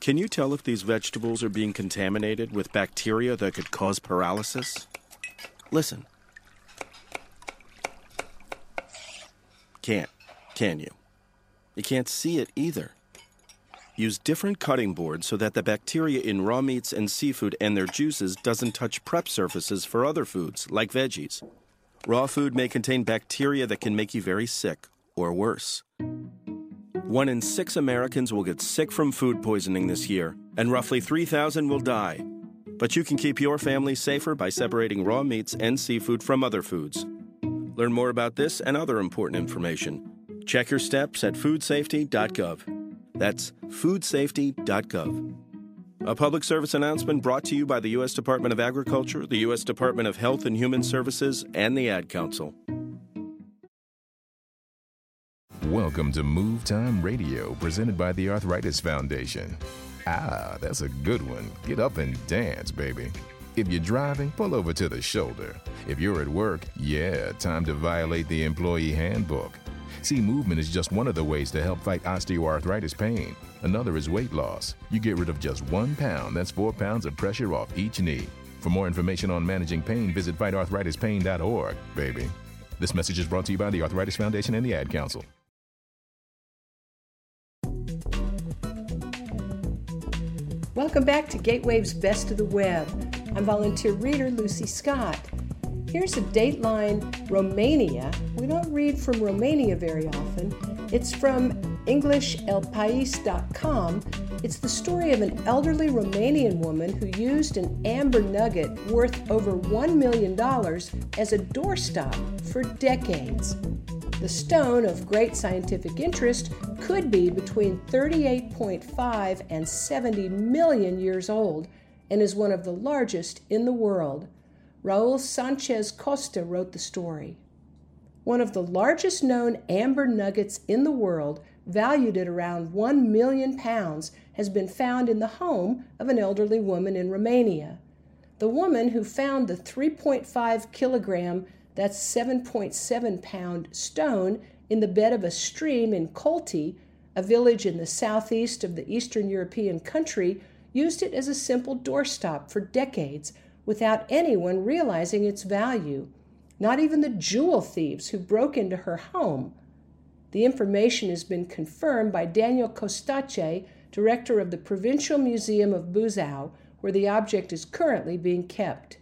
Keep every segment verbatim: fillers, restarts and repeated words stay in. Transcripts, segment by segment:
Can you tell if these vegetables are being contaminated with bacteria that could cause paralysis? Listen. Can't, can you? You can't see it either. Use different cutting boards so that the bacteria in raw meats and seafood and their juices doesn't touch prep surfaces for other foods, like veggies. Raw food may contain bacteria that can make you very sick, or worse. One in six Americans will get sick from food poisoning this year, and roughly three thousand will die. But you can keep your family safer by separating raw meats and seafood from other foods. Learn more about this and other important information. Check your steps at food safety dot gov. That's food safety dot gov. A public service announcement brought to you by the U S Department of Agriculture, the U S Department of Health and Human Services, and the Ad Council. Welcome to Move Time Radio, presented by the Arthritis Foundation. Ah, that's a good one. Get up and dance, baby. If you're driving, pull over to the shoulder. If you're at work, yeah, time to violate the employee handbook. See, movement is just one of the ways to help fight osteoarthritis pain. Another is weight loss. You get rid of just one pound, that's four pounds of pressure off each knee. For more information on managing pain, visit fight arthritis pain dot org, baby. This message is brought to you by the Arthritis Foundation and the Ad Council. Welcome back to Gatewave's Best of the Web. I'm volunteer reader Lucy Scott. Here's a Dateline Romania. We don't read from Romania very often. It's from English El País dot com. It's the story of an elderly Romanian woman who used an amber nugget worth over one million dollars as a doorstop for decades. The stone, of great scientific interest, could be between thirty-eight point five and seventy million years old and is one of the largest in the world. Raul Sanchez Costa wrote the story. One of the largest known amber nuggets in the world, valued at around one million pounds, has been found in the home of an elderly woman in Romania. The woman who found the three point five kilogram, that's seven point seven pound stone in the bed of a stream in Colti, a village in the southeast of the Eastern European country, used it as a simple doorstop for decades without anyone realizing its value, not even the jewel thieves who broke into her home. The information has been confirmed by Daniel Costache, director of the Provincial Museum of Buzău, where the object is currently being kept.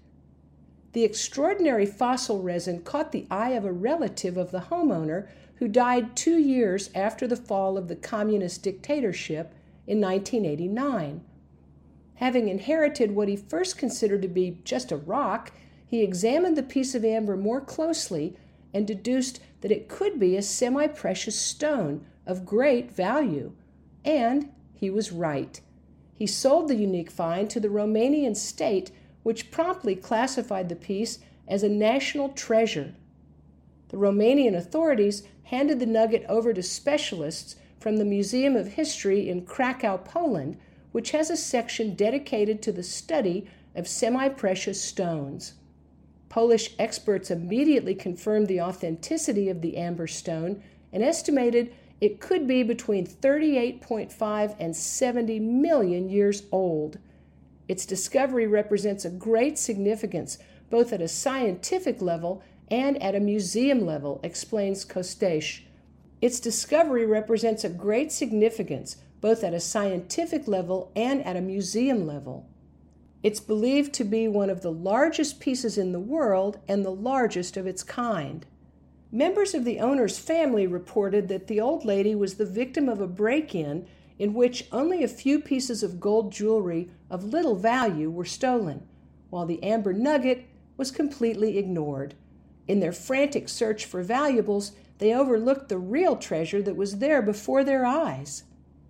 The extraordinary fossil resin caught the eye of a relative of the homeowner who died two years after the fall of the communist dictatorship in nineteen eighty-nine. Having inherited what he first considered to be just a rock, he examined the piece of amber more closely and deduced that it could be a semi-precious stone of great value. And he was right. He sold the unique find to the Romanian state, which promptly classified the piece as a national treasure. The Romanian authorities handed the nugget over to specialists from the Museum of History in Krakow, Poland, which has a section dedicated to the study of semi-precious stones. Polish experts immediately confirmed the authenticity of the amber stone and estimated it could be between thirty-eight point five and seventy million years old. Its discovery represents a great significance, both at a scientific level and at a museum level, explains Costache. Its discovery represents a great significance, both at a scientific level and at a museum level. It's believed to be one of the largest pieces in the world and the largest of its kind. Members of the owner's family reported that the old lady was the victim of a break-in in which only a few pieces of gold jewelry of little value were stolen, while the amber nugget was completely ignored. In their frantic search for valuables, they overlooked the real treasure that was there before their eyes.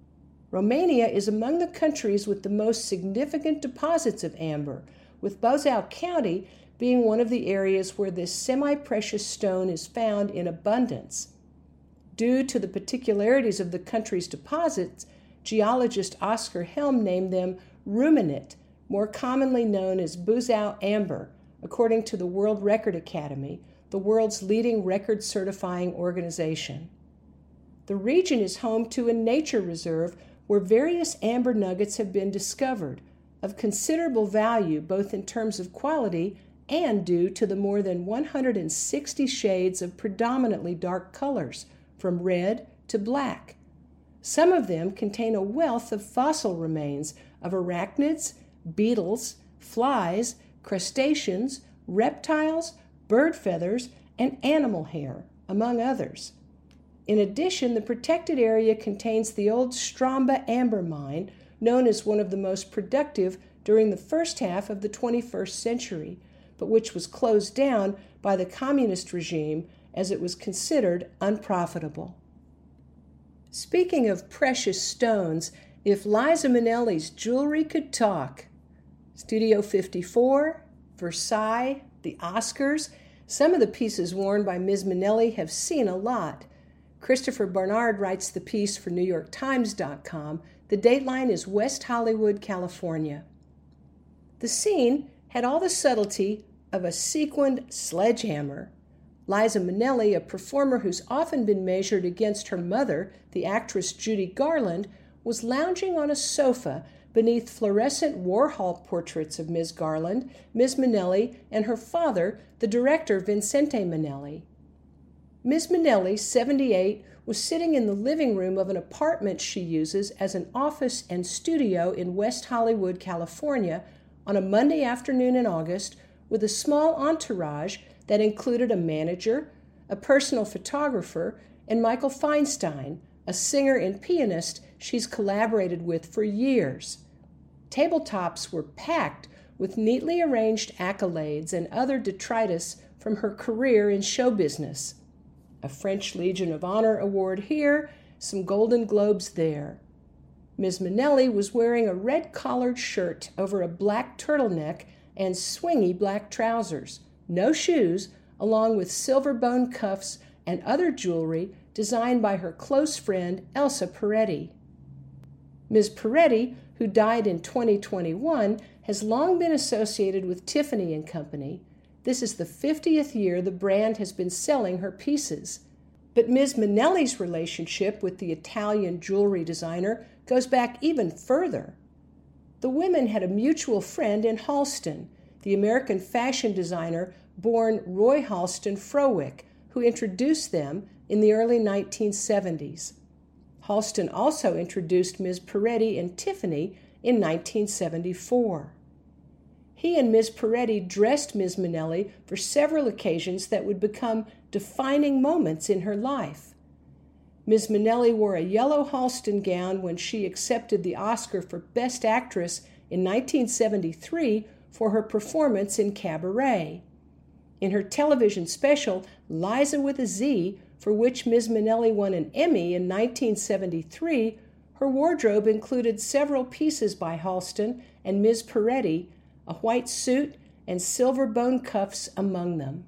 Romania is among the countries with the most significant deposits of amber, with Buzău County being one of the areas where this semi-precious stone is found in abundance. Due to the particularities of the country's deposits, geologist Oscar Helm named them ruminate, more commonly known as Buzău amber, according to the World Record Academy, the world's leading record certifying organization. The region is home to a nature reserve where various amber nuggets have been discovered, of considerable value both in terms of quality and due to the more than one hundred sixty shades of predominantly dark colors, from red to black. Some of them contain a wealth of fossil remains of arachnids, beetles, flies, crustaceans, reptiles, bird feathers, and animal hair, among others. In addition, the protected area contains the old Stromba amber mine, known as one of the most productive during the first half of the twenty-first century, but which was closed down by the communist regime as it was considered unprofitable. Speaking of precious stones, if Liza Minnelli's jewelry could talk, Studio fifty-four, Versailles, the Oscars, some of the pieces worn by Miz Minnelli have seen a lot. Christopher Barnard writes the piece for New York Times dot com. The dateline is West Hollywood, California. The scene had all the subtlety of a sequined sledgehammer. Liza Minnelli, a performer who's often been measured against her mother, the actress Judy Garland, was lounging on a sofa beneath fluorescent Warhol portraits of Miz Garland, Miz Minnelli, and her father, the director Vincente Minnelli. Miz Minnelli, seventy-eight, was sitting in the living room of an apartment she uses as an office and studio in West Hollywood, California, on a Monday afternoon in August with a small entourage that included a manager, a personal photographer, and Michael Feinstein, a singer and pianist she's collaborated with for years. Tabletops were packed with neatly arranged accolades and other detritus from her career in show business. A French Legion of Honor award here, some Golden Globes there. Miz Minnelli was wearing a red-collared shirt over a black turtleneck and swingy black trousers, no shoes, along with silver bone cuffs and other jewelry designed by her close friend Elsa Peretti. Miz Peretti, who died in twenty twenty-one, has long been associated with Tiffany and Company. This is the fiftieth year the brand has been selling her pieces. But Miz Minnelli's relationship with the Italian jewelry designer goes back even further. The women had a mutual friend in Halston, the American fashion designer born Roy Halston Frowick, who introduced them in the early nineteen seventies. Halston also introduced Miz Peretti and Tiffany in nineteen seventy-four. He and Miz Peretti dressed Miz Minnelli for several occasions that would become defining moments in her life. Miz Minnelli wore a yellow Halston gown when she accepted the Oscar for Best Actress in nineteen seventy-three for her performance in Cabaret. In her television special, Liza with a Z, for which Miz Minnelli won an Emmy in nineteen seventy-three, her wardrobe included several pieces by Halston and Miz Peretti, a white suit and silver bone cuffs among them.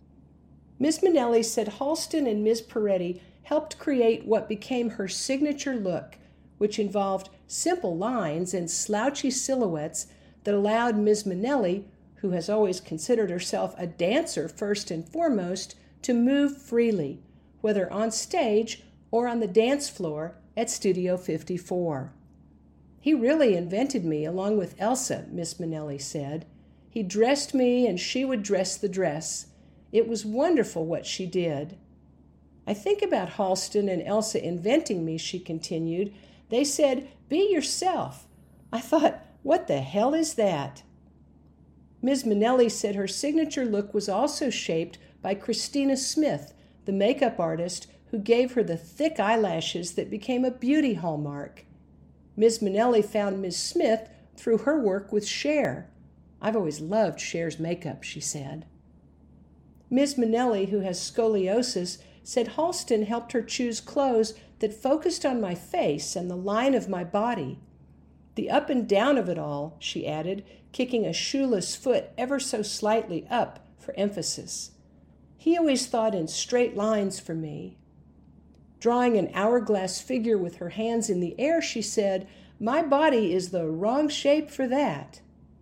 Miz Minnelli said Halston and Miz Peretti helped create what became her signature look, which involved simple lines and slouchy silhouettes that allowed Miz Minnelli, who has always considered herself a dancer first and foremost, to move freely, whether on stage or on the dance floor at Studio fifty-four. He really invented me, along with Elsa, Miss Minnelli said. He dressed me and she would dress the dress. It was wonderful what she did. I think about Halston and Elsa inventing me, she continued. They said, "Be yourself." I thought, what the hell is that? Miz Minnelli said her signature look was also shaped by Christina Smith, the makeup artist who gave her the thick eyelashes that became a beauty hallmark. Miz Minnelli found Miz Smith through her work with Cher. I've always loved Cher's makeup, she said. Miz Minnelli, who has scoliosis, said Halston helped her choose clothes that focused on my face and the line of my body. The up and down of it all, she added, kicking a shoeless foot ever so slightly up for emphasis. He always thought in straight lines for me. Drawing an hourglass figure with her hands in the air, she said, "My body is the wrong shape for that."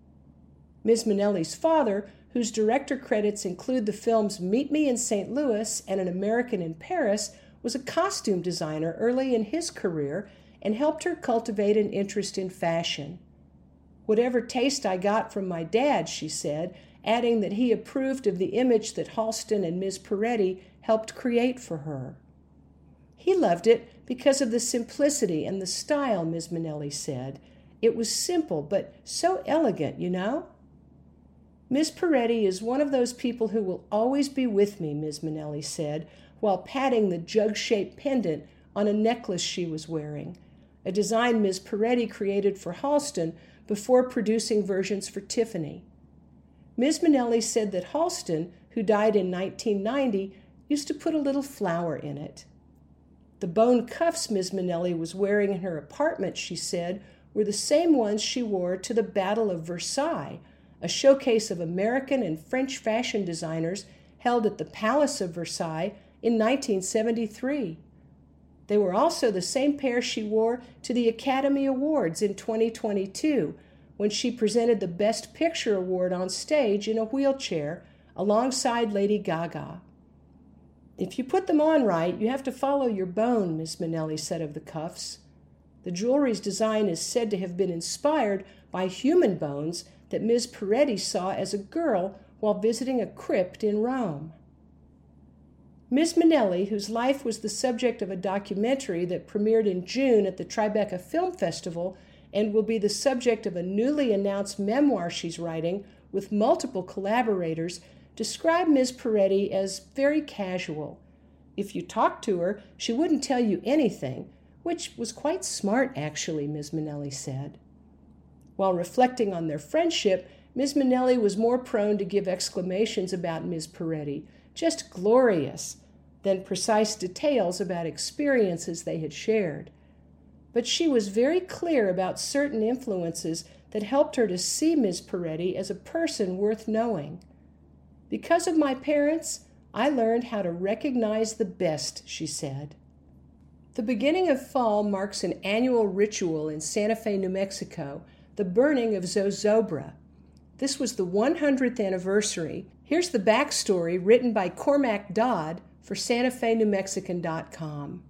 Miz Minnelli's father, whose director credits include the films Meet Me in Saint Louis and An American in Paris, was a costume designer early in his career and helped her cultivate an interest in fashion. "Whatever taste I got from my dad," she said, adding that he approved of the image that Halston and Miz Peretti helped create for her. "He loved it because of the simplicity and the style," Miz Minnelli said. "It was simple, but so elegant, you know." "Miz Peretti is one of those people who will always be with me," Miz Minnelli said, while patting the jug-shaped pendant on a necklace she was wearing, a design Miz Peretti created for Halston before producing versions for Tiffany. Miz Minnelli said that Halston, who died in nineteen ninety, used to put a little flower in it. The bone cuffs Miz Minnelli was wearing in her apartment, she said, were the same ones she wore to the Battle of Versailles, a showcase of American and French fashion designers held at the Palace of Versailles in nineteen seventy-three. They were also the same pair she wore to the Academy Awards in twenty twenty-two, when she presented the Best Picture award on stage in a wheelchair alongside Lady Gaga. "If you put them on right, you have to follow your bone," Miz Minnelli said of the cuffs. The jewelry's design is said to have been inspired by human bones that Miz Peretti saw as a girl while visiting a crypt in Rome. Miz Minnelli, whose life was the subject of a documentary that premiered in June at the Tribeca Film Festival and will be the subject of a newly announced memoir she's writing with multiple collaborators, described Miz Peretti as very casual. If you talked to her, she wouldn't tell you anything, which was quite smart, actually, Miz Minnelli said. While reflecting on their friendship, Miz Minnelli was more prone to give exclamations about Miz Peretti, just glorious, than precise details about experiences they had shared. But she was very clear about certain influences that helped her to see Miz Peretti as a person worth knowing. "Because of my parents, I learned how to recognize the best," she said. The beginning of fall marks an annual ritual in Santa Fe, New Mexico, the burning of Zozobra. This was the one hundredth anniversary. Here's the backstory written by Cormac Dodd for Santa Fe New Mexican dot com.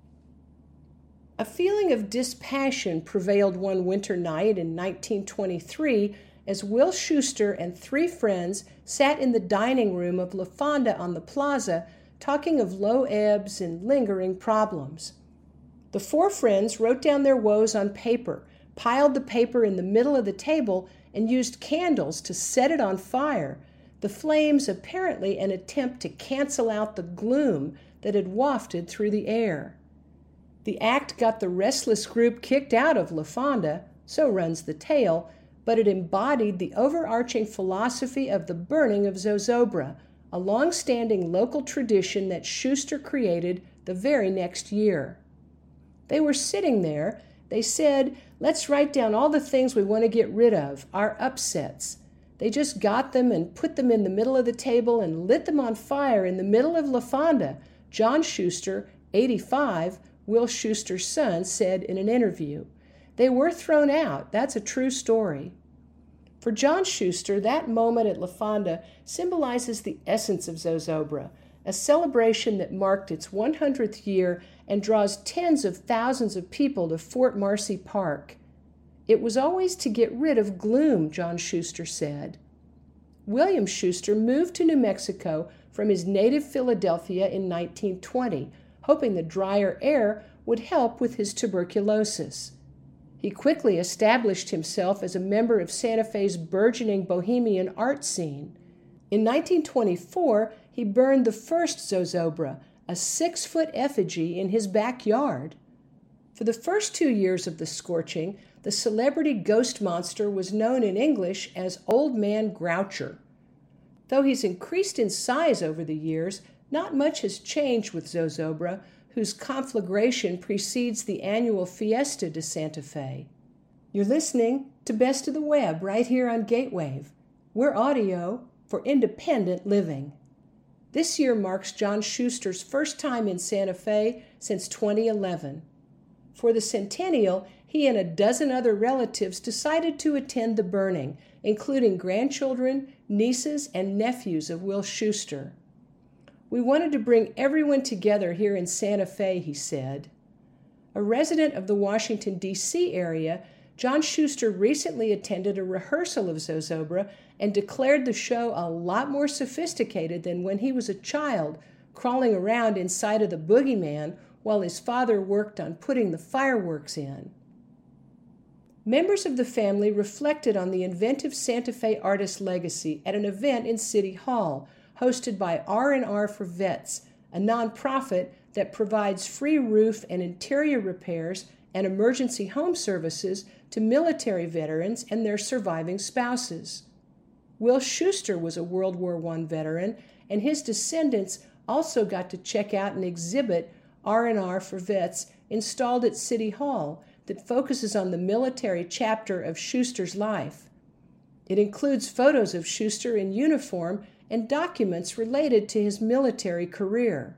A feeling of dispassion prevailed one winter night in nineteen twenty-three as Will Schuester and three friends sat in the dining room of La Fonda on the plaza talking of low ebbs and lingering problems. The four friends wrote down their woes on paper, piled the paper in the middle of the table, and used candles to set it on fire, the flames apparently an attempt to cancel out the gloom that had wafted through the air. The act got the restless group kicked out of La Fonda, so runs the tale, but it embodied the overarching philosophy of the burning of Zozobra, a long-standing local tradition that Schuester created the very next year. They were sitting there. They said, "Let's write down all the things we want to get rid of, our upsets." They just got them and put them in the middle of the table and lit them on fire in the middle of La Fonda, John Schuester, eighty-five, Will Schuester's son, said in an interview. They were thrown out. That's a true story. For John Schuester, that moment at La Fonda symbolizes the essence of Zozobra, a celebration that marked its one hundredth year and draws tens of thousands of people to Fort Marcy Park. It was always to get rid of gloom, John Schuester said. William Schuester moved to New Mexico from his native Philadelphia in nineteen twenty, hoping the drier air would help with his tuberculosis. He quickly established himself as a member of Santa Fe's burgeoning bohemian art scene. In nineteen twenty-four, he burned the first Zozobra, a six-foot effigy, in his backyard. For the first two years of the scorching, the celebrity ghost monster was known in English as Old Man Groucher. Though he's increased in size over the years, not much has changed with Zozobra, whose conflagration precedes the annual Fiesta de Santa Fe. You're listening to Best of the Web right here on Gatewave. We're audio for independent living. This year marks John Schuester's first time in Santa Fe since twenty eleven. For the centennial, he and a dozen other relatives decided to attend the burning, including grandchildren, nieces, and nephews of Will Schuester. "We wanted to bring everyone together here in Santa Fe," he said. A resident of the Washington, D C area, John Schuster recently attended a rehearsal of Zozobra and declared the show a lot more sophisticated than when he was a child, crawling around inside of the boogeyman while his father worked on putting the fireworks in. Members of the family reflected on the inventive Santa Fe artist legacy at an event in City Hall, hosted by R and R for Vets, a nonprofit that provides free roof and interior repairs and emergency home services to military veterans and their surviving spouses. Will Schuster was a World War One veteran, and his descendants also got to check out an exhibit R and R for Vets installed at City Hall that focuses on the military chapter of Schuster's life. It includes photos of Schuster in uniform and documents related to his military career.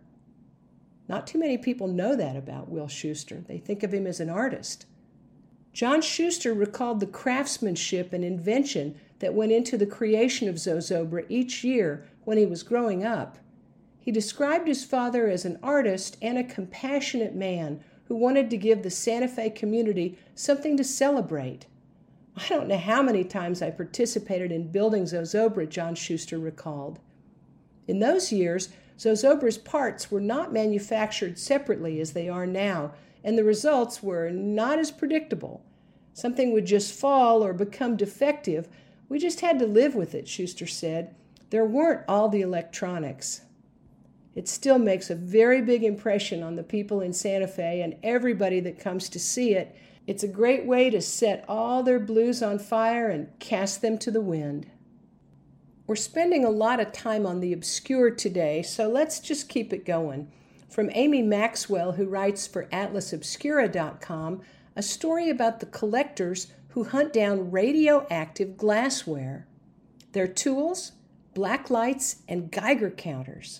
Not too many people know that about Will Schuster. They think of him as an artist. John Schuster recalled the craftsmanship and invention that went into the creation of Zozobra each year when he was growing up. He described his father as an artist and a compassionate man who wanted to give the Santa Fe community something to celebrate. I don't know how many times I participated in building Zozobra, John Schuster recalled. In those years, Zozobra's parts were not manufactured separately as they are now, and the results were not as predictable. Something would just fall or become defective. We just had to live with it, Schuster said. There weren't all the electronics. It still makes a very big impression on the people in Santa Fe and everybody that comes to see it. It's a great way to set all their blues on fire and cast them to the wind. We're spending a lot of time on the obscure today, so let's just keep it going. From Amy Maxwell, who writes for Atlas Obscura dot com, a story about the collectors who hunt down radioactive glassware. Their tools, black lights, and Geiger counters.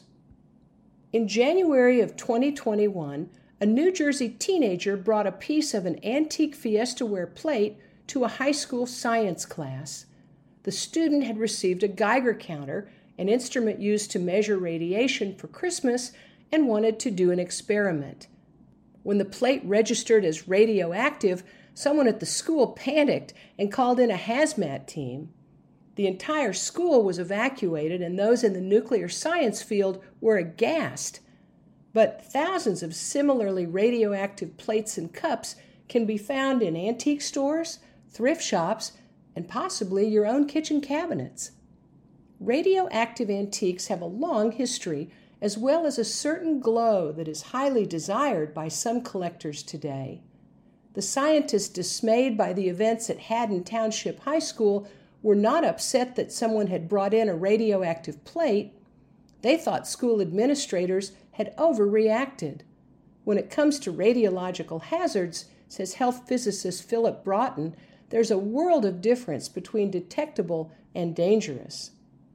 In January of twenty twenty-one, a New Jersey teenager brought a piece of an antique Fiestaware plate to a high school science class. The student had received a Geiger counter, an instrument used to measure radiation, for Christmas, and wanted to do an experiment. When the plate registered as radioactive, someone at the school panicked and called in a hazmat team. The entire school was evacuated, and those in the nuclear science field were aghast. But thousands of similarly radioactive plates and cups can be found in antique stores, thrift shops, and possibly your own kitchen cabinets. Radioactive antiques have a long history, as well as a certain glow that is highly desired by some collectors today. The scientists dismayed by the events at Haddon Township High School were not upset that someone had brought in a radioactive plate. They thought school administrators had overreacted. When it comes to radiological hazards, says health physicist Philip Broughton, there's a world of difference between detectable and dangerous.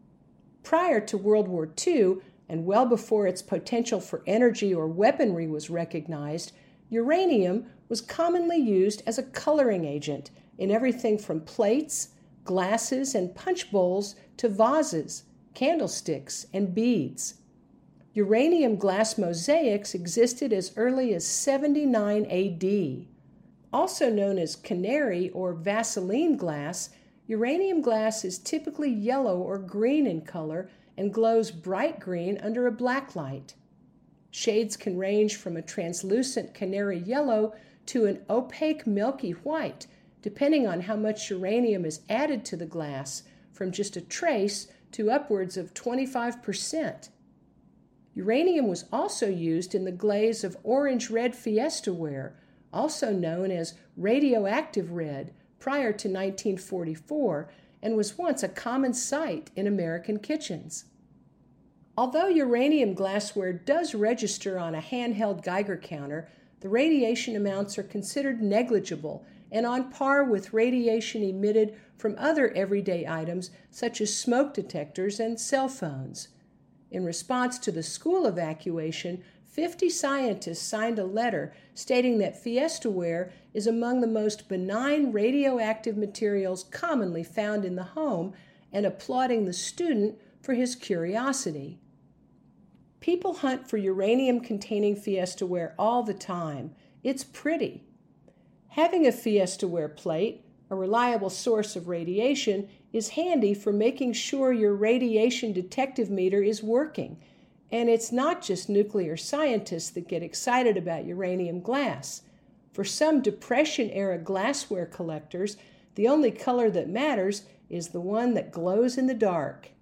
Prior to World War Two, and well before its potential for energy or weaponry was recognized, uranium was commonly used as a coloring agent in everything from plates, glasses, and punch bowls to vases, candlesticks, and beads. Uranium glass mosaics existed as early as seventy-nine A D. Also known as canary or Vaseline glass, uranium glass is typically yellow or green in color and glows bright green under a black light. Shades can range from a translucent canary yellow to an opaque milky white, depending on how much uranium is added to the glass, from just a trace to upwards of twenty-five percent. Uranium was also used in the glaze of orange-red Fiestaware, also known as radioactive red, prior to nineteen forty-four, and was once a common sight in American kitchens. Although uranium glassware does register on a handheld Geiger counter, the radiation amounts are considered negligible and on par with radiation emitted from other everyday items such as smoke detectors and cell phones. In response to the school evacuation, fifty scientists signed a letter stating that Fiestaware is among the most benign radioactive materials commonly found in the home and applauding the student for his curiosity. People hunt for uranium-containing Fiestaware all the time, It's pretty. Having a Fiestaware plate, a reliable source of radiation, is handy for making sure your radiation detective meter is working. And it's not just nuclear scientists that get excited about uranium glass. For some Depression-era glassware collectors, the only color that matters is the one that glows in the dark.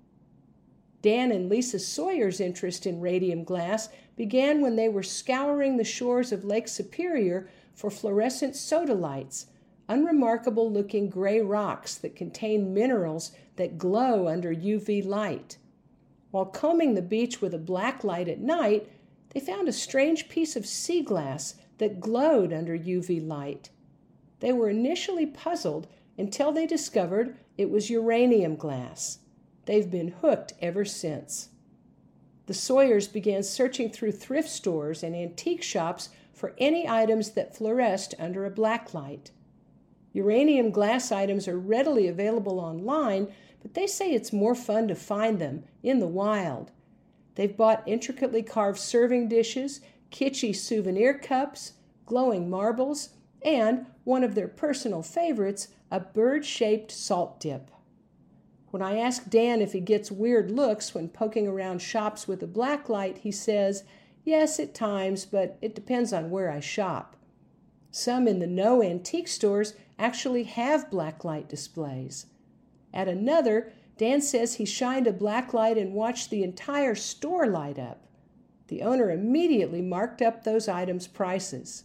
Dan and Lisa Sawyer's interest in radium glass began when they were scouring the shores of Lake Superior for fluorescent sodalites, unremarkable-looking gray rocks that contain minerals that glow under U V light. While combing the beach with a black light at night, they found a strange piece of sea glass that glowed under U V light. They were initially puzzled until they discovered it was uranium glass. They've been hooked ever since. The Sawyers began searching through thrift stores and antique shops for any items that fluoresced under a black light. Uranium glass items are readily available online, but they say it's more fun to find them in the wild. They've bought intricately carved serving dishes, kitschy souvenir cups, glowing marbles, and, one of their personal favorites, a bird-shaped salt dip. When I ask Dan if he gets weird looks when poking around shops with a black light, he says, yes, at times, but it depends on where I shop. Some in the no antique stores actually have black light displays. At another, Dan says he shined a black light and watched the entire store light up. The owner immediately marked up those items' prices.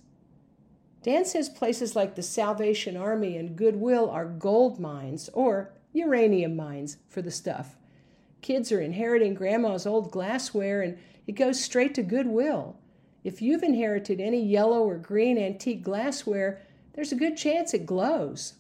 Dan says places like the Salvation Army and Goodwill are gold mines, or uranium mines, for the stuff. Kids are inheriting Grandma's old glassware, and it goes straight to Goodwill. If you've inherited any yellow or green antique glassware, there's a good chance it glows.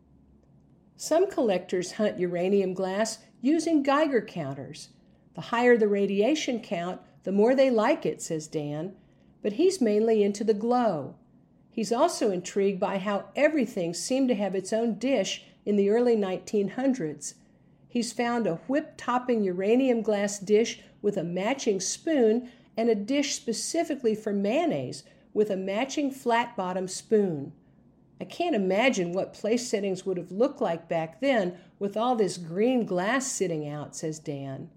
Some collectors hunt uranium glass using Geiger counters. The higher the radiation count, the more they like it, says Dan, but he's mainly into the glow. He's also intrigued by how everything seemed to have its own dish in the early nineteen hundreds. He's found a whip-topping uranium glass dish with a matching spoon and a dish specifically for mayonnaise with a matching flat-bottom spoon. I can't imagine what place settings would have looked like back then with all this green glass sitting out, says Dan.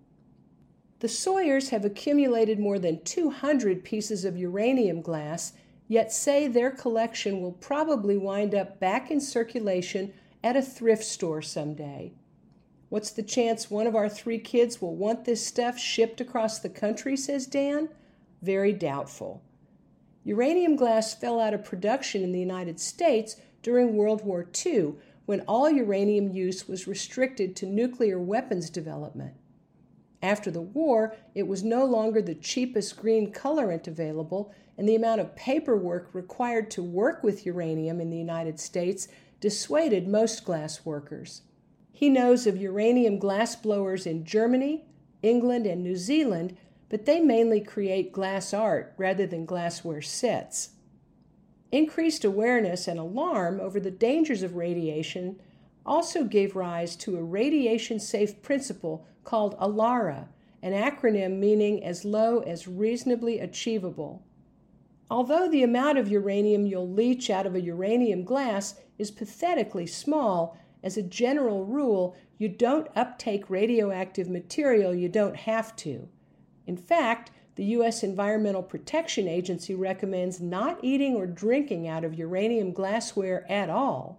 The Sawyers have accumulated more than two hundred pieces of uranium glass, yet say their collection will probably wind up back in circulation at a thrift store someday. What's the chance one of our three kids will want this stuff shipped across the country, says Dan? Very doubtful. Uranium glass fell out of production in the United States during World War Two, when all uranium use was restricted to nuclear weapons development. After the war, it was no longer the cheapest green colorant available, and the amount of paperwork required to work with uranium in the United States dissuaded most glass workers. He knows of uranium glass blowers in Germany, England, and New Zealand, but they mainly create glass art rather than glassware sets. Increased awareness and alarm over the dangers of radiation also gave rise to a radiation-safe principle called ALARA, an acronym meaning as low as reasonably achievable. Although the amount of uranium you'll leach out of a uranium glass is pathetically small, as a general rule, you don't uptake radioactive material you don't have to. In fact, the U S Environmental Protection Agency recommends not eating or drinking out of uranium glassware at all.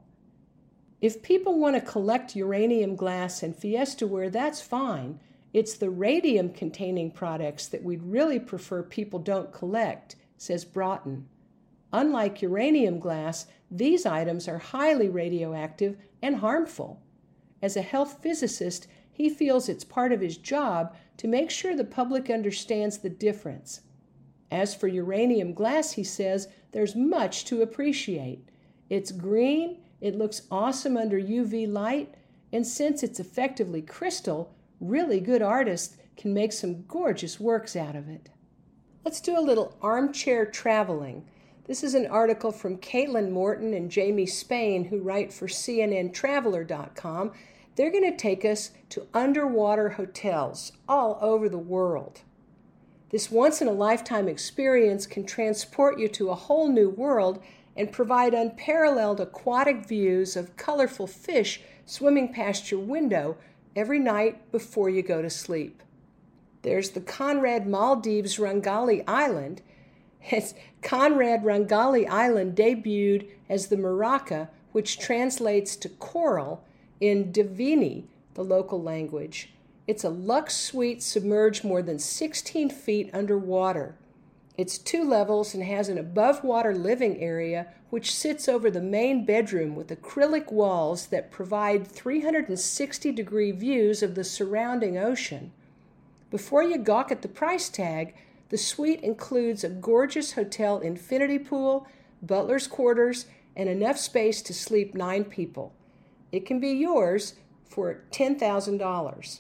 If people want to collect uranium glass and Fiestaware, that's fine. It's the radium-containing products that we'd really prefer people don't collect, says Broughton. Unlike uranium glass, these items are highly radioactive and harmful. As a health physicist, he feels it's part of his job to make sure the public understands the difference. As for uranium glass, he says, there's much to appreciate. It's green, it looks awesome under U V light, and since it's effectively crystal, really good artists can make some gorgeous works out of it. Let's do a little armchair traveling. This is an article from Caitlin Morton and Jamie Spain, who write for C N N Traveler dot com. They're going to take us to underwater hotels all over the world. This once-in-a-lifetime experience can transport you to a whole new world and provide unparalleled aquatic views of colorful fish swimming past your window every night before you go to sleep. There's the Conrad Maldives Rangali Island. It's Conrad Rangali Island debuted as the Maraca, which translates to coral in Divini, the local language. It's a luxe suite submerged more than sixteen feet underwater. It's two levels and has an above-water living area which sits over the main bedroom with acrylic walls that provide three hundred sixty degree views of the surrounding ocean. Before you gawk at the price tag, the suite includes a gorgeous hotel infinity pool, butler's quarters, and enough space to sleep nine people. It can be yours for ten thousand dollars.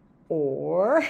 Or,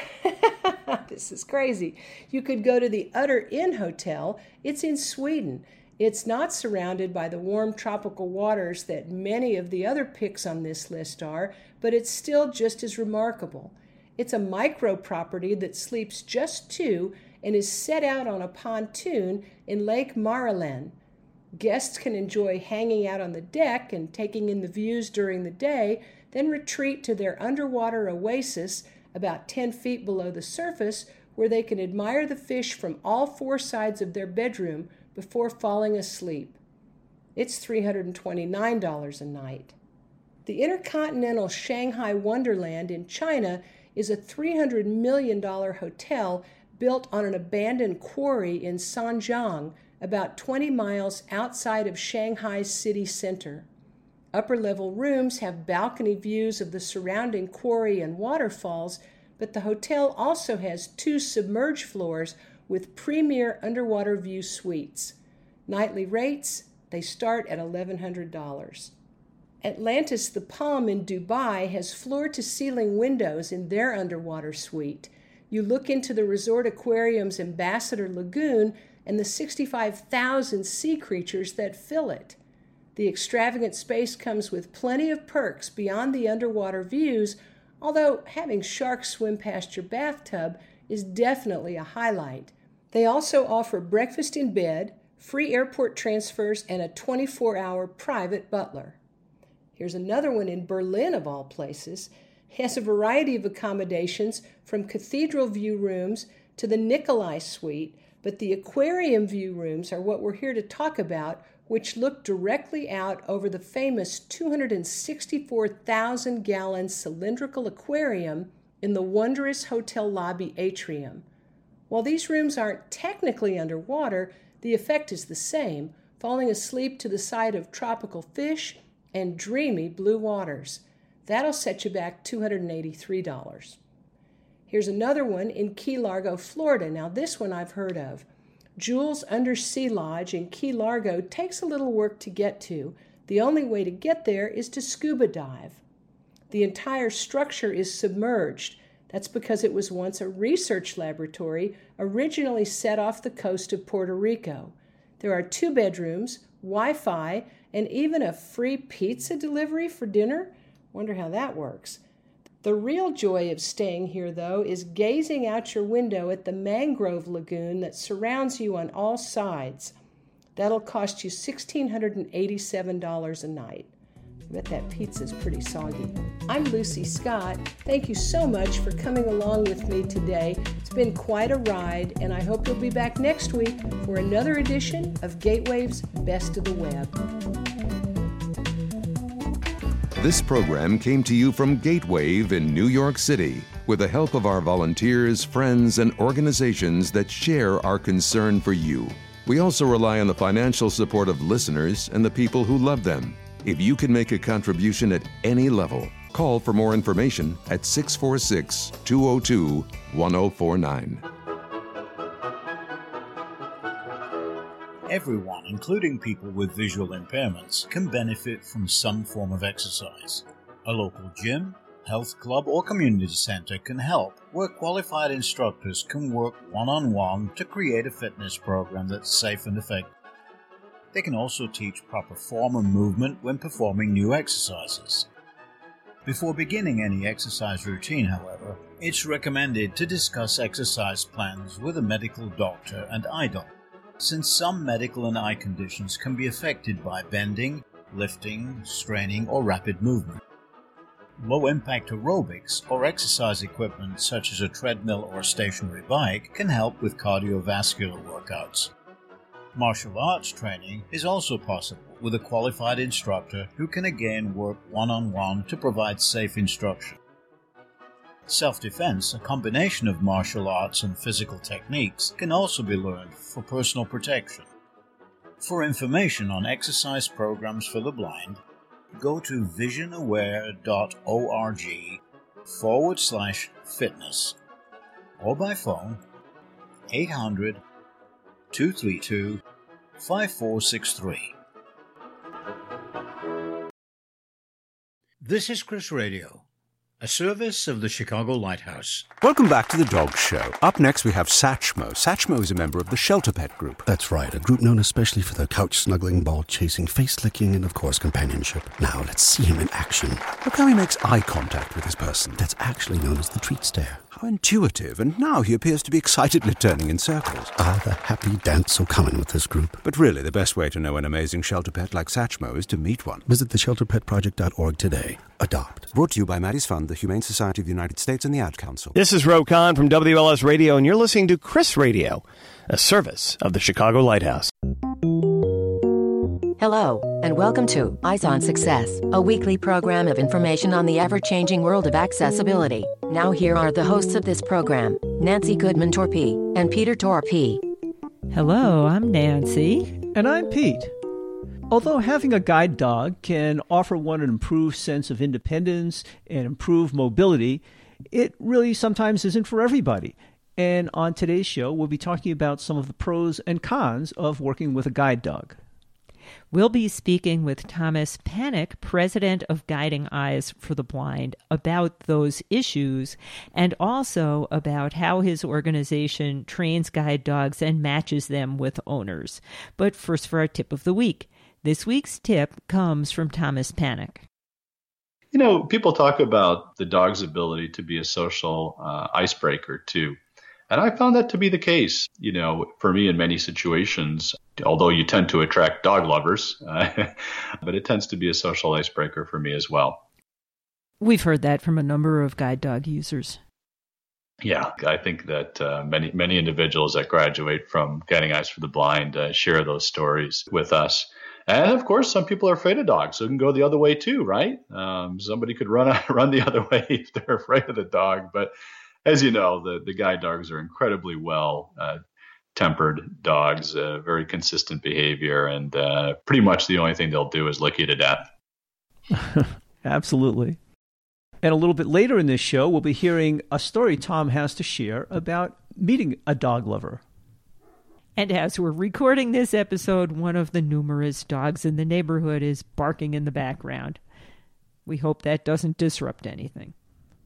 this is crazy, you could go to the Utter Inn Hotel. It's in Sweden. It's not surrounded by the warm tropical waters that many of the other picks on this list are, but it's still just as remarkable. It's a micro property that sleeps just two and is set out on a pontoon in Lake Maralen. Guests can enjoy hanging out on the deck and taking in the views during the day, then retreat to their underwater oasis about ten feet below the surface, where they can admire the fish from all four sides of their bedroom before falling asleep. It's three hundred twenty-nine dollars a night. The Intercontinental Shanghai Wonderland in China is a three hundred million dollars hotel built on an abandoned quarry in Sanjiang, about twenty miles outside of Shanghai's city center. Upper-level rooms have balcony views of the surrounding quarry and waterfalls, but the hotel also has two submerged floors with premier underwater view suites. Nightly rates, they start at eleven hundred dollars. Atlantis the Palm in Dubai has floor-to-ceiling windows in their underwater suite. You look into the resort aquarium's Ambassador Lagoon and the sixty-five thousand sea creatures that fill it. The extravagant space comes with plenty of perks beyond the underwater views, although having sharks swim past your bathtub is definitely a highlight. They also offer breakfast in bed, free airport transfers, and a twenty-four hour private butler. Here's another one in Berlin, of all places. It has a variety of accommodations from cathedral view rooms to the Nikolai Suite, but the aquarium view rooms are what we're here to talk about, which look directly out over the famous two hundred sixty-four thousand gallon cylindrical aquarium in the wondrous hotel lobby atrium. While these rooms aren't technically underwater, the effect is the same, falling asleep to the sight of tropical fish and dreamy blue waters. That'll set you back two hundred eighty-three dollars. Here's another one in Key Largo, Florida. Now this one I've heard of. Jules Undersea Lodge in Key Largo takes a little work to get to. The only way to get there is to scuba dive. The entire structure is submerged. That's because it was once a research laboratory originally set off the coast of Puerto Rico. There are two bedrooms, Wi-Fi, and even a free pizza delivery for dinner. Wonder how that works. The real joy of staying here, though, is gazing out your window at the mangrove lagoon that surrounds you on all sides. That'll cost you one thousand six hundred eighty-seven dollars a night. I bet that pizza's pretty soggy. I'm Lucy Scott. Thank you so much for coming along with me today. It's been quite a ride, and I hope you'll be back next week for another edition of Gatewave's Best of the Web. This program came to you from Gatewave in New York City with the help of our volunteers, friends, and organizations that share our concern for you. We also rely on the financial support of listeners and the people who love them. If you can make a contribution at any level, call for more information at six four six, two zero two, one zero four nine. Everyone, including people with visual impairments, can benefit from some form of exercise. A local gym, health club, or community center can help, where qualified instructors can work one-on-one to create a fitness program that's safe and effective. They can also teach proper form and movement when performing new exercises. Before beginning any exercise routine, however, it's recommended to discuss exercise plans with a medical doctor and eye doctor, since some medical and eye conditions can be affected by bending, lifting, straining, or rapid movement. Low-impact aerobics or exercise equipment such as a treadmill or stationary bike can help with cardiovascular workouts. Martial arts training is also possible with a qualified instructor who can again work one-on-one to provide safe instruction. Self-defense, a combination of martial arts and physical techniques, can also be learned for personal protection. For information on exercise programs for the blind, go to visionaware.org forward slash fitness or by phone eight hundred, two three two, five four six three. This is Chris Radio, a service of the Chicago Lighthouse. Welcome back to the Dog Show. Up next, we have Satchmo. Satchmo is a member of the Shelter Pet Group. That's right, a group known especially for their couch-snuggling, ball-chasing, face-licking, and, of course, companionship. Now, let's see him in action. Look how he makes eye contact with his person. That's actually known as the treat stare. How intuitive, and now he appears to be excitedly turning in circles. Ah, the happy dance so common with this group. But really, the best way to know an amazing shelter pet like Satchmo is to meet one. Visit the shelter pet project dot org today. Adopt. Brought to you by Maddie's Fund, the Humane Society of the United States, and the Ad Council. This is Ro Khan from W L S Radio, and you're listening to Chris Radio, a service of the Chicago Lighthouse. Hello, and welcome to Eyes on Success, a weekly program of information on the ever-changing world of accessibility. Now here are the hosts of this program, Nancy Goodman-Torpey and Peter Torpey. Hello, I'm Nancy. And I'm Pete. Although having a guide dog can offer one an improved sense of independence and improved mobility, it really sometimes isn't for everybody. And on today's show, we'll be talking about some of the pros and cons of working with a guide dog. We'll be speaking with Thomas Panek, president of Guiding Eyes for the Blind, about those issues and also about how his organization trains guide dogs and matches them with owners. But first, for our tip of the week. This week's tip comes from Thomas Panek. You know, people talk about the dog's ability to be a social uh, icebreaker, too. And I found that to be the case, you know, for me in many situations, although you tend to attract dog lovers, uh, but it tends to be a social icebreaker for me as well. We've heard that from a number of guide dog users. Yeah, I think that uh, many, many individuals that graduate from Guiding Eyes for the Blind uh, share those stories with us. And of course, some people are afraid of dogs, so it can go the other way too, right? Um, somebody could run run the other way if they're afraid of the dog. But as you know, the, the guide dogs are incredibly well uh, tempered dogs, uh, very consistent behavior, and uh, pretty much the only thing they'll do is lick you to death. Absolutely. And a little bit later in this show, we'll be hearing a story Tom has to share about meeting a dog lover. And as we're recording this episode, one of the numerous dogs in the neighborhood is barking in the background. We hope that doesn't disrupt anything.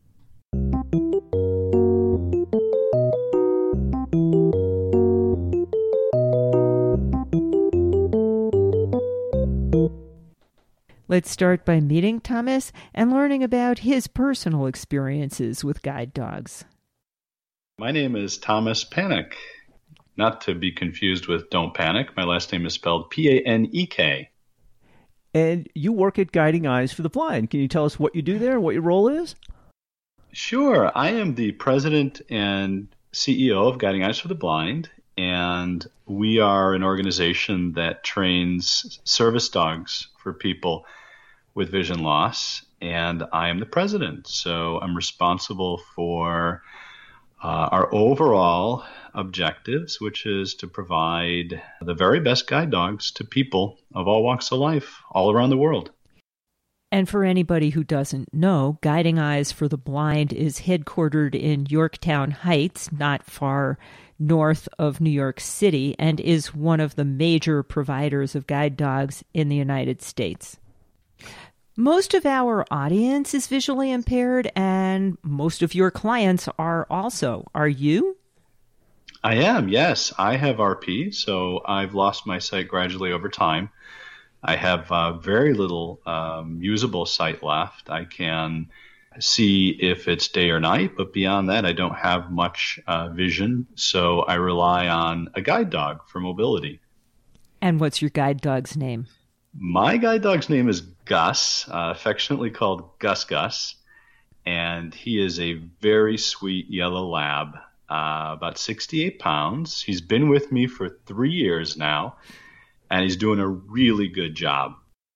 Let's start by meeting Thomas and learning about his personal experiences with guide dogs. My name is Thomas Panek. Not to be confused with Don't Panic. My last name is spelled P A N E K. And you work at Guiding Eyes for the Blind. Can you tell us what you do there and what your role is? Sure. I am the president and C E O of Guiding Eyes for the Blind, and we are an organization that trains service dogs for people with vision loss, and I am the president. So I'm responsible for uh, our overall objectives, which is to provide the very best guide dogs to people of all walks of life all around the world. And for anybody who doesn't know, Guiding Eyes for the Blind is headquartered in Yorktown Heights, not far north of New York City, and is one of the major providers of guide dogs in the United States. Most of our audience is visually impaired, and most of your clients are also. Are you? I am, yes. I have R P, so I've lost my sight gradually over time. I have uh, very little um, usable sight left. I can see if it's day or night, but beyond that, I don't have much uh, vision. So I rely on a guide dog for mobility. And what's your guide dog's name? My guide dog's name is Gus, uh, affectionately called Gus Gus. And he is a very sweet yellow lab, uh, about sixty-eight pounds. He's been with me for three years now, and he's doing a really good job.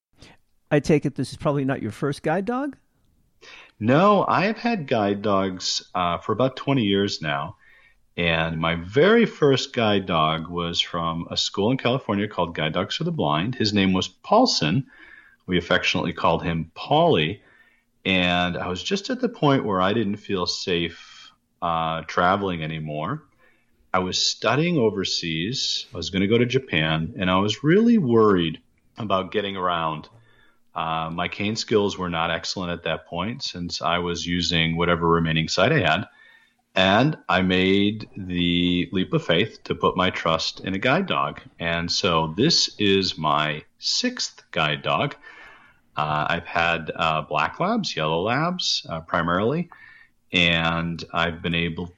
I take it this is probably not your first guide dog? No, I have had guide dogs uh, for about twenty years now. And my very first guide dog was from a school in California called Guide Dogs for the Blind. His name was Paulson. We affectionately called him Paulie. And I was just at the point where I didn't feel safe uh, traveling anymore. I was studying overseas. I was going to go to Japan, and I was really worried about getting around. Uh, my cane skills were not excellent at that point since I was using whatever remaining sight I had. And I made the leap of faith to put my trust in a guide dog. And so this is my sixth guide dog. Uh, I've had uh, black labs, yellow labs uh, primarily, and I've been able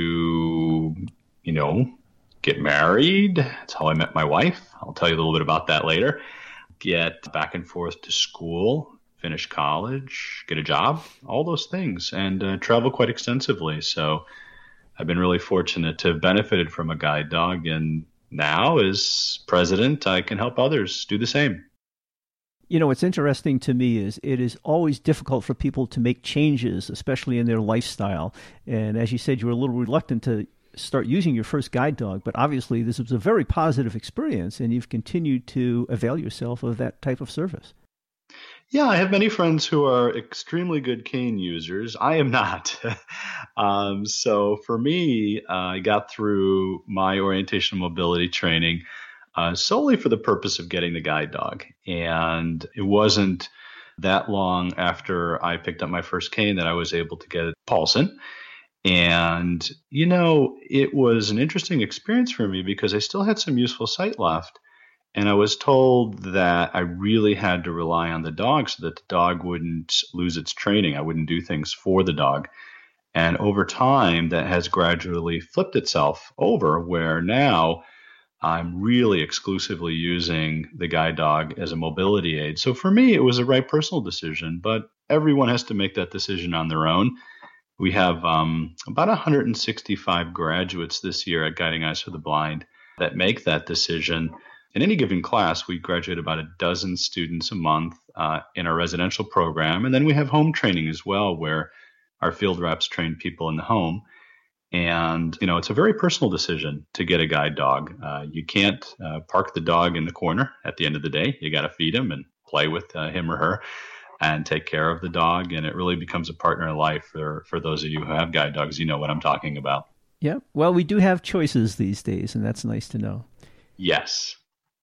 to, you know, get married. That's how I met my wife. I'll tell you a little bit about that later. Get back and forth to school, finish college, get a job, all those things, and uh, travel quite extensively. So I've been really fortunate to have benefited from a guide dog, and now as president, I can help others do the same. You know, what's interesting to me is it is always difficult for people to make changes, especially in their lifestyle. And as you said, you were a little reluctant to start using your first guide dog, but obviously this was a very positive experience, and you've continued to avail yourself of that type of service. Yeah, I have many friends who are extremely good cane users. I am not. um, so for me, uh, I got through my orientation mobility training uh, solely for the purpose of getting the guide dog. And it wasn't that long after I picked up my first cane that I was able to get Paulson. And, you know, it was an interesting experience for me because I still had some useful sight left. And I was told that I really had to rely on the dog so that the dog wouldn't lose its training. I wouldn't do things for the dog. And over time, that has gradually flipped itself over, where now I'm really exclusively using the guide dog as a mobility aid. So for me, it was a right personal decision, but everyone has to make that decision on their own. We have um, about one hundred sixty-five graduates this year at Guiding Eyes for the Blind that make that decision. In any given class, we graduate about a dozen students a month uh, in our residential program. And then we have home training as well, where our field reps train people in the home. And, you know, it's a very personal decision to get a guide dog. Uh, you can't uh, park the dog in the corner at the end of the day. You got to feed him and play with uh, him or her and take care of the dog. And it really becomes a partner in life for, for those of you who have guide dogs. You know what I'm talking about. Yeah. Well, we do have choices these days, and that's nice to know. Yes.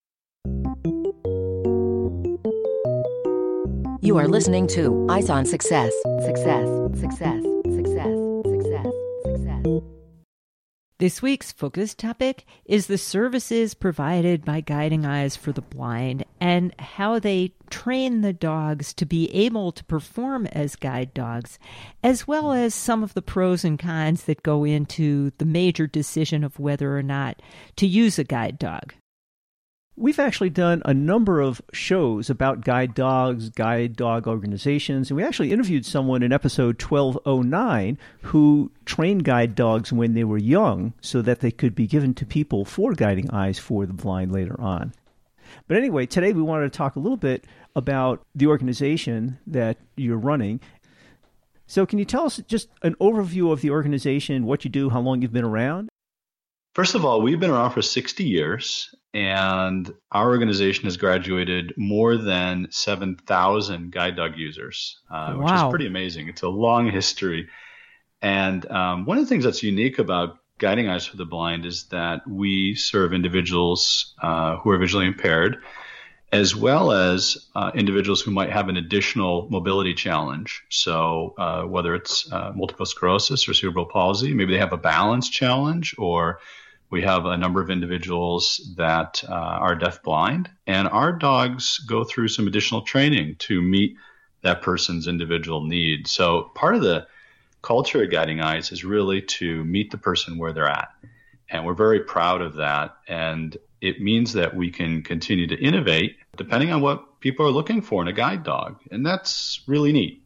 You are listening to Eyes on Success. Success, success, success, success, success. This week's focus topic is the services provided by Guiding Eyes for the Blind and how they train the dogs to be able to perform as guide dogs, as well as some of the pros and cons that go into the major decision of whether or not to use a guide dog. We've actually done a number of shows about guide dogs, guide dog organizations, and we actually interviewed someone in episode twelve oh nine who trained guide dogs when they were young so that they could be given to people for Guiding Eyes for the Blind later on. But anyway, today we wanted to talk a little bit about the organization that you're running. So can you tell us just an overview of the organization, what you do, how long you've been around? First of all, we've been around for sixty years, and our organization has graduated more than seven thousand guide dog users, uh, wow. which is pretty amazing. It's a long history. And um, one of the things that's unique about Guiding Eyes for the Blind is that we serve individuals uh, who are visually impaired, as well as uh, individuals who might have an additional mobility challenge. So uh, whether it's uh, multiple sclerosis or cerebral palsy, maybe they have a balance challenge, or We have a number of individuals that uh, are deafblind, and our dogs go through some additional training to meet that person's individual needs. So part of the culture at Guiding Eyes is really to meet the person where they're at. And we're very proud of that. And it means that we can continue to innovate depending on what people are looking for in a guide dog. And that's really neat.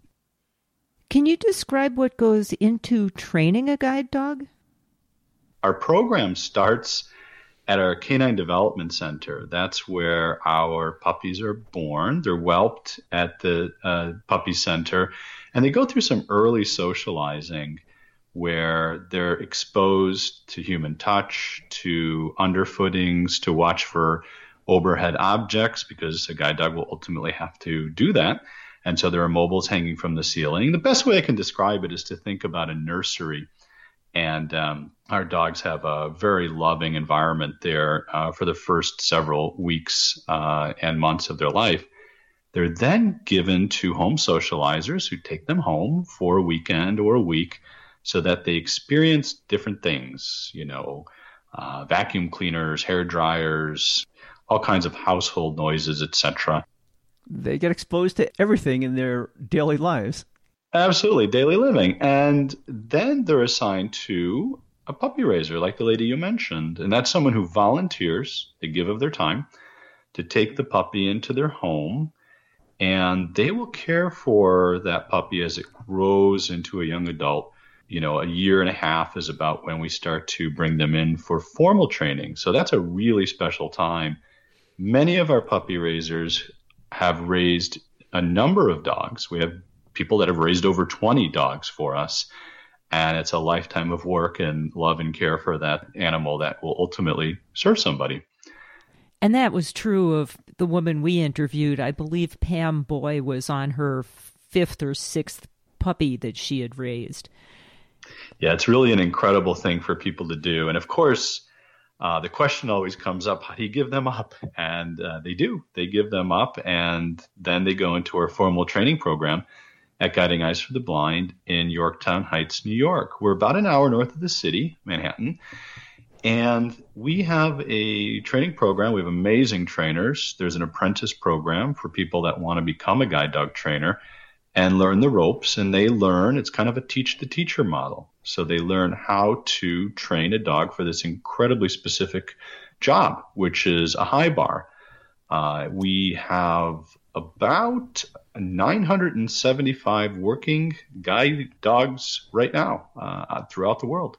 Can you describe what goes into training a guide dog? Our program starts at our Canine Development Center. That's where our puppies are born. They're whelped at the uh, puppy center, and they go through some early socializing where they're exposed to human touch, to underfootings, to watch for overhead objects, because a guide dog will ultimately have to do that. And so there are mobiles hanging from the ceiling. The best way I can describe it is to think about a nursery. And um, our dogs have a very loving environment there uh, for the first several weeks uh, and months of their life. They're then given to home socializers who take them home for a weekend or a week so that they experience different things, you know, uh, vacuum cleaners, hair dryers, all kinds of household noises, et cetera. They get exposed to everything in their daily lives. Absolutely, daily living. And then they're assigned to a puppy raiser, like the lady you mentioned. And that's someone who volunteers, they give of their time, to take the puppy into their home. And they will care for that puppy as it grows into a young adult. You know, a year and a half is about when we start to bring them in for formal training. So that's a really special time. Many of our puppy raisers have raised a number of dogs. We have people that have raised over twenty dogs for us. And it's a lifetime of work and love and care for that animal that will ultimately serve somebody. And that was true of the woman we interviewed. I believe Pam Boy was on her fifth or sixth puppy that she had raised. Yeah, it's really an incredible thing for people to do. And of course, uh, the question always comes up, how do you give them up? And uh, they do. They give them up, and then they go into our formal training program at Guiding Eyes for the Blind in Yorktown Heights, New York. We're about an hour north of the city, Manhattan. And we have a training program. We have amazing trainers. There's an apprentice program for people that want to become a guide dog trainer and learn the ropes. And they learn, it's kind of a teach the teacher model. So they learn how to train a dog for this incredibly specific job, which is a high bar. Uh, we have about nine hundred seventy-five working guide dogs right now uh, throughout the world.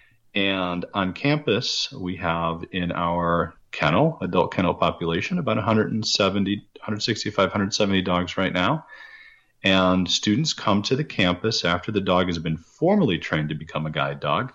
And on campus, we have in our kennel, adult kennel population, about one hundred seventy, one sixty-five, one seventy dogs right now. And students come to the campus after the dog has been formally trained to become a guide dog.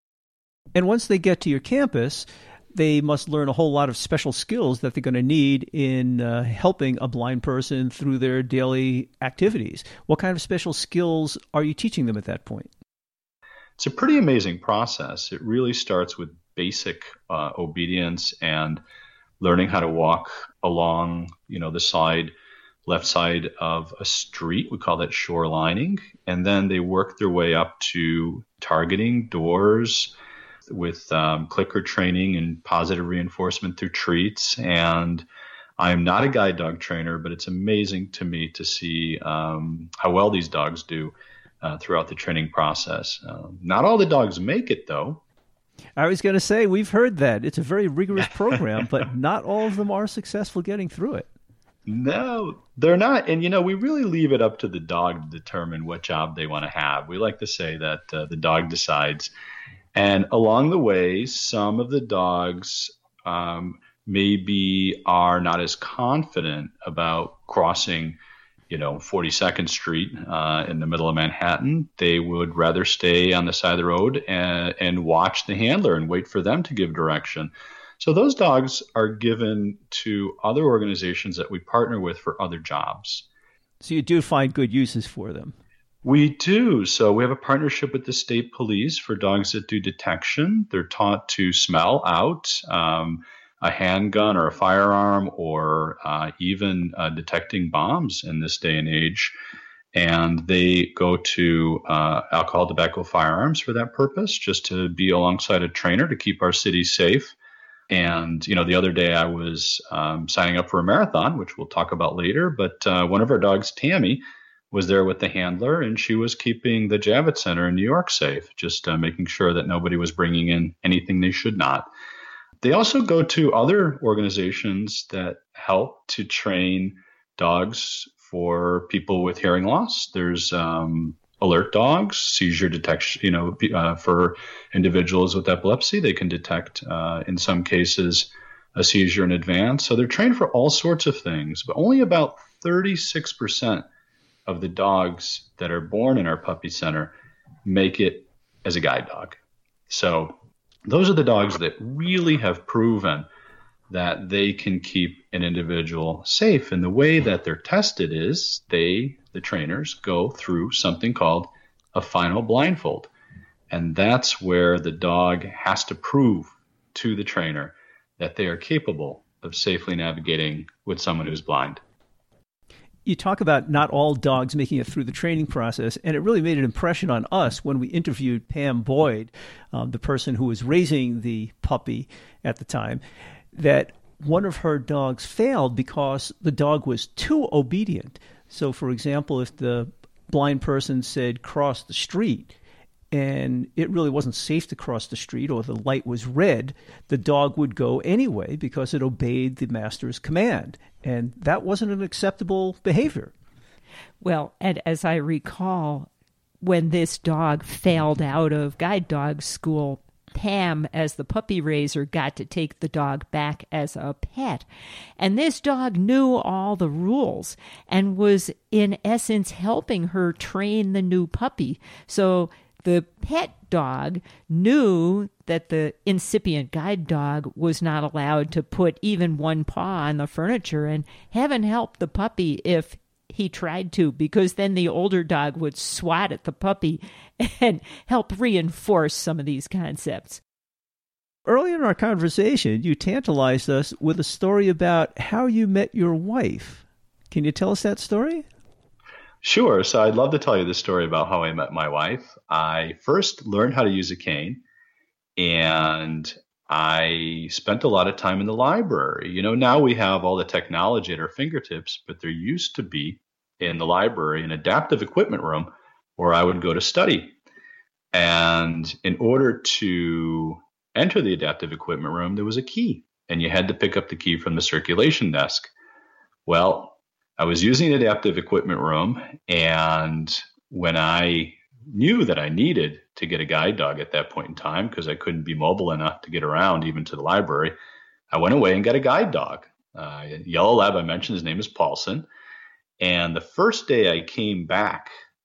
And once they get to your campus, they must learn a whole lot of special skills that they're going to need in uh, helping a blind person through their daily activities. What kind of special skills are you teaching them at that point? It's a pretty amazing process. It really starts with basic uh, obedience and learning how to walk along, you know, the side, left side of a street. We call that shorelining. And then they work their way up to targeting doors with um, clicker training and positive reinforcement through treats. And I'm not a guide dog trainer, but it's amazing to me to see um, how well these dogs do uh, throughout the training process. Uh, not all the dogs make it, though. I was going to say, we've heard that. It's a very rigorous program, but not all of them are successful getting through it. No, they're not. And, you know, we really leave it up to the dog to determine what job they want to have. We like to say that uh, the dog decides. And along the way, some of the dogs um, maybe are not as confident about crossing, you know, forty-second Street uh, in the middle of Manhattan. They would rather stay on the side of the road and, and watch the handler and wait for them to give direction. So those dogs are given to other organizations that we partner with for other jobs. So you do find good uses for them. We do. So we have a partnership with the state police for dogs that do detection. They're taught to smell out um, a handgun or a firearm or uh, even uh, detecting bombs in this day and age. And they go to uh, alcohol, tobacco, firearms for that purpose, just to be alongside a trainer to keep our city safe. And, you know, the other day I was um, signing up for a marathon, which we'll talk about later. But uh, one of our dogs, Tammy, was there with the handler, and she was keeping the Javits Center in New York safe, just uh, making sure that nobody was bringing in anything they should not. They also go to other organizations that help to train dogs for people with hearing loss. There's um, alert dogs, seizure detection, you know, uh, for individuals with epilepsy. They can detect, uh, in some cases, a seizure in advance. So they're trained for all sorts of things, but only about thirty-six percent of the dogs that are born in our puppy center make it as a guide dog. So those are the dogs that really have proven that they can keep an individual safe. And the way that they're tested is they, the trainers, go through something called a final blindfold. And that's where the dog has to prove to the trainer that they are capable of safely navigating with someone who's blind. You talk about not all dogs making it through the training process, and it really made an impression on us when we interviewed Pam Boyd, um, the person who was raising the puppy at the time, that one of her dogs failed because the dog was too obedient. So, for example, if the blind person said cross the street and it really wasn't safe to cross the street or the light was red, the dog would go anyway because it obeyed the master's command. And that wasn't an acceptable behavior. Well, and as I recall, when this dog failed out of guide dog school, Pam, as the puppy raiser, got to take the dog back as a pet. And this dog knew all the rules and was, in essence, helping her train the new puppy. So the pet dog knew that the incipient guide dog was not allowed to put even one paw on the furniture, and heaven help the puppy if he tried to, because then the older dog would swat at the puppy and help reinforce some of these concepts. Early in our conversation, you tantalized us with a story about how you met your wife. Can you tell us that story? Sure. So I'd love to tell you the story about how I met my wife. I first learned how to use a cane, and I spent a lot of time in the library. You know, now we have all the technology at our fingertips, but there used to be in the library an adaptive equipment room where I would go to study. And in order to enter the adaptive equipment room, there was a key, and you had to pick up the key from the circulation desk. Well, I was using the adaptive equipment room, and when I knew that I needed to get a guide dog at that point in time, because I couldn't be mobile enough to get around even to the library, I went away and got a guide dog. Uh, Yellow Lab, I mentioned, his name is Paulson. And the first day I came back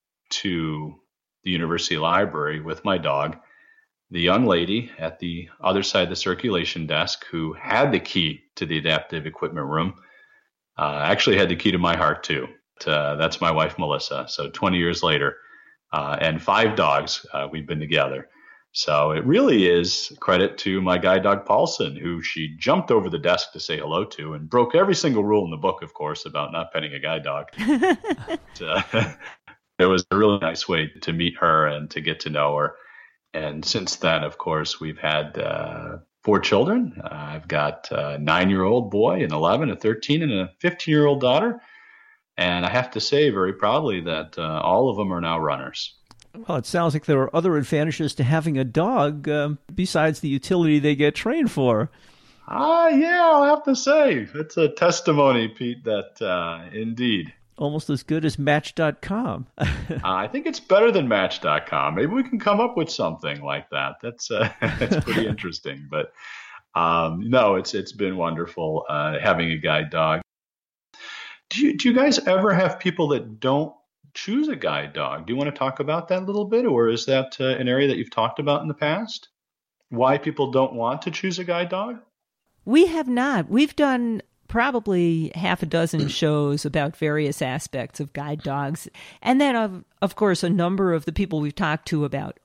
to the university library with my dog, the young lady at the other side of the circulation desk who had the key to the adaptive equipment room uh, actually had the key to my heart too. Uh, that's my wife, Melissa. So twenty years later, uh, and five dogs, uh, we've been together. So it really is credit to my guide dog, Paulson, who she jumped over the desk to say hello to and broke every single rule in the book, of course, about not petting a guide dog. but, uh, it was a really nice way to meet her and to get to know her. And since then, of course, we've had uh, four children. Uh, I've got a nine-year-old boy, an eleven, a thirteen, and a fifteen-year-old daughter. And I have to say very proudly that uh, all of them are now runners. Well, it sounds like there are other advantages to having a dog um, besides the utility they get trained for. Ah, yeah, I'll have to say. It's a testimony, Pete, that uh, indeed. Almost as good as Match dot com. uh, I think it's better than Match dot com. Maybe we can come up with something like that. That's uh, that's pretty interesting. But um, no, it's it's been wonderful uh, having a guide dog. Do you do you guys ever have people that don't choose a guide dog? Do you want to talk about that a little bit, or is that uh, an area that you've talked about in the past? Why people don't want to choose a guide dog? We have not. We've done probably half a dozen shows about various aspects of guide dogs. And then, of, of course, a number of the people we've talked to about